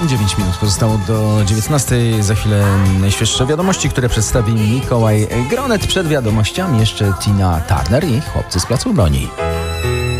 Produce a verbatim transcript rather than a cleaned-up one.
dziewięć minut pozostało do dziewiętnastej. Za chwilę najświeższe wiadomości, które przedstawi Mikołaj Gronet. Przed wiadomościami jeszcze Tina Turner i chłopcy z Placu Broni.